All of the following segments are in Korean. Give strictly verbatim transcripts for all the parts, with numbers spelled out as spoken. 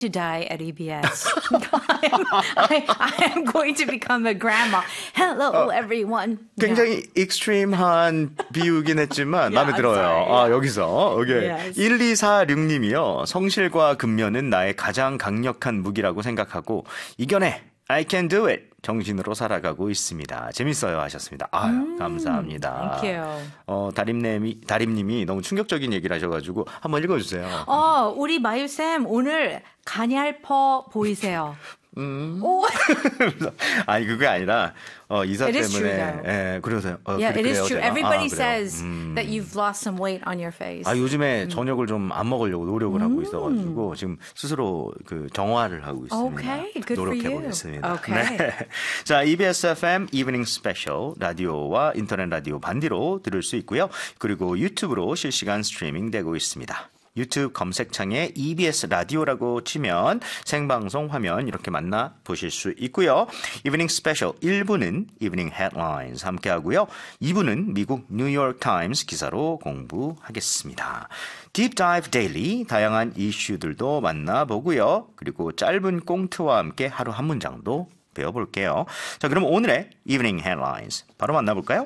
to die at E B S. I, am, I, I am going to become a grandma. Hello, 어, everyone. 굉장히 익스트림한 비유긴 했지만 마음에 Yeah, 들어요. sorry. 아, 여기서 오케이. Yes. 일이사육 님이요. 성실과 근면은 나의 가장 강력한 무기라고 생각하고 이겨내. I can do it. 정신으로 살아가고 있습니다. 재밌어요 하셨습니다. 아유, 음, 감사합니다. Thank you. 어, 다림님이, 다림님이 너무 충격적인 얘기를 하셔가지고 한번 읽어주세요. 어, 우리 마유쌤 오늘 가냘퍼 보이세요. 음. 오. 아니 그게 아니라 어, 이사 It is 때문에 true, though. 예, 그래서요. 어, Yeah, 그래, it is 그래요, true. 제가. Everybody 아, 그래요. says 음. that you've lost some weight on your face. 아, 요즘에 저녁을 좀 안 먹으려고 노력을 음. 하고 있어가지고 지금 스스로 그 정화를 하고 있습니다. Okay, good for 노력해 you. 보겠습니다. Okay. 네. 자, 이비에스 에프엠 이브닝 스페셜 라디오와 인터넷 라디오 반디로 들을 수 있고요. 그리고 유튜브로 실시간 스트리밍 되고 있습니다. 유튜브 검색창에 이비에스 라디오라고 치면 생방송 화면 이렇게 만나 보실 수 있고요. 이브닝 스페셜 일 부는 이브닝 헤드라인스 함께하고요. 이 부는 미국 뉴욕 타임스 기사로 공부하겠습니다. 딥 다이브 데일리 다양한 이슈들도 만나보고요. 그리고 짧은 꽁트와 함께 하루 한 문장도 배워볼게요. 자, 그럼 오늘의 이브닝 헤드라인스 바로 만나볼까요?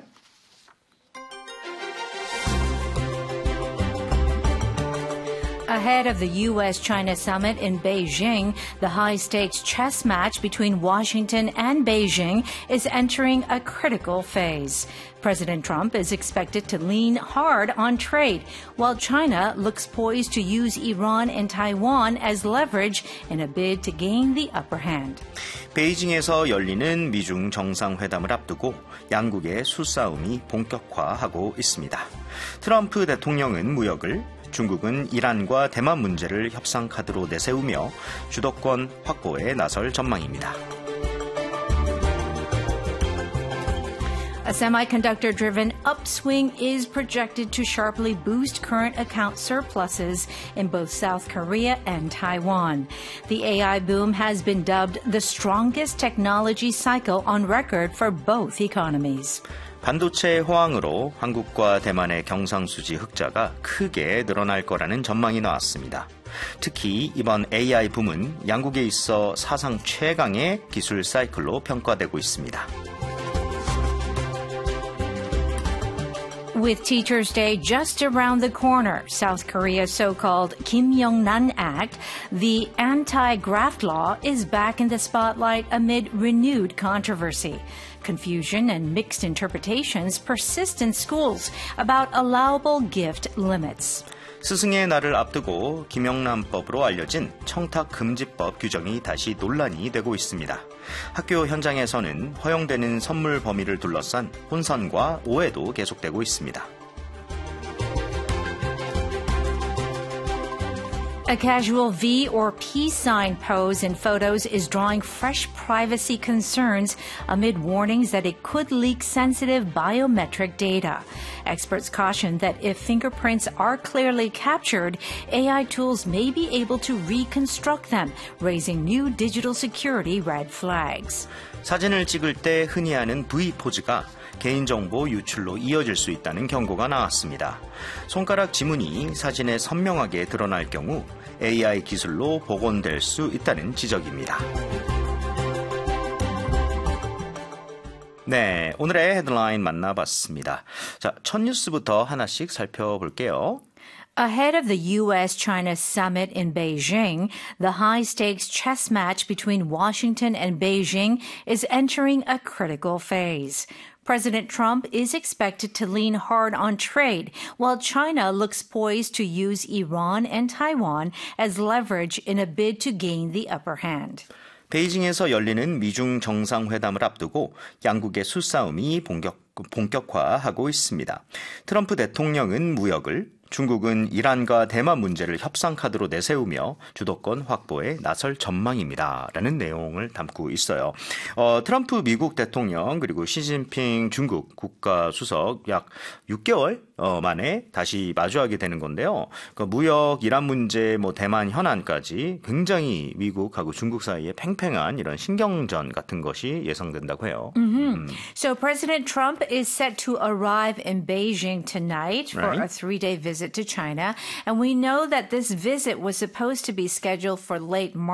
Ahead of the U S-China summit in Beijing, the high-stakes chess match between Washington and Beijing is entering a critical phase. President Trump is expected to lean hard on trade, while China looks poised to use Iran and Taiwan as leverage in a bid to gain the upper hand. 베이징에서 열리는 미중 정상회담을 앞두고 양국의 수싸움이 본격화하고 있습니다. 트럼프 대통령은 무역을, 중국은 이란과 대만 문제를 협상 카드로 내세우며 주도권 확보에 나설 전망입니다. A semiconductor-driven upswing is projected to sharply boost current account surpluses in both South Korea and Taiwan. The A I boom has been dubbed the strongest technology cycle on record for both economies. 반도체 호황으로 한국과 대만의 경상수지 흑자가 크게 늘어날 거라는 전망이 나왔습니다. 특히 이번 에이아이 붐은 양국에 있어 사상 최강의 기술 사이클로 평가되고 있습니다. With Teachers' Day just around the corner, South Korea's so-called Kim Yong-nan Act, the anti-graft law, is back in the spotlight amid renewed controversy. Confusion and mixed interpretations persist in schools about allowable gift limits. 스승의 날을 앞두고 김영란법으로 알려진 청탁금지법 규정이 다시 논란이 되고 있습니다. 학교 현장에서는 허용되는 선물 범위를 둘러싼 혼선과 오해도 계속되고 있습니다. A casual V or peace sign pose in photos is drawing fresh privacy concerns amid warnings that it could leak sensitive biometric data. Experts caution that if fingerprints are clearly captured, A I tools may be able to reconstruct them, raising new digital security red flags. 사진을 찍을 때 흔히 하는 V 포즈가 개인정보 유출로 이어질 수 있다는 경고가 나왔습니다. 손가락 지문이 사진에 선명하게 드러날 경우 에이아이 기술로 복원될 수 있다는 지적입니다. 네, 오늘의 헤드라인 만나봤습니다. 자, 첫 뉴스부터 하나씩 살펴볼게요. Ahead of the U S-China summit in Beijing, the high-stakes chess match between Washington and Beijing is entering a critical phase. President Trump is expected to lean hard on trade, while China looks poised to use Iran and Taiwan as leverage in a bid to gain the upper hand. 베이징에서 열리는 미중 정상회담을 앞두고 양국의 수싸움이 본격, 본격화하고 있습니다. 트럼프 대통령은 무역을, 중국은 이란과 대만 문제를 협상 카드로 내세우며 주도권 확보에 나설 전망입니다. 라는 내용을 담고 있어요. 어, 트럼프 미국 대통령 그리고 시진핑 중국 국가수석 약 육 개월 어, 만에 다시 마주하게 되는 건데요. 그 무역, 이란 문제, 뭐 대만 현안까지 굉장히 미국하고 중국 사이에 팽팽한 이런 신경전 같은 것이 예상된다고 해요. Mm-hmm. So President Trump is set to arrive in Beijing tonight for Right. a three-day visit to China. And we know that this visit was supposed to be scheduled for late March.